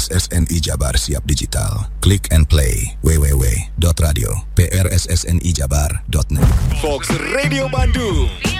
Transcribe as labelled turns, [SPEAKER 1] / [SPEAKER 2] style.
[SPEAKER 1] PRSSNI Jabar siap digital. Click and play www.radio.prssnijabar.net.
[SPEAKER 2] Fox Radio Bandung